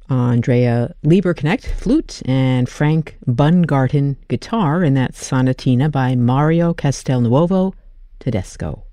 Andrea Lieberknecht, flute, and Frank Bungarten, guitar, in that Sonatina by Mario Castelnuovo Tedesco.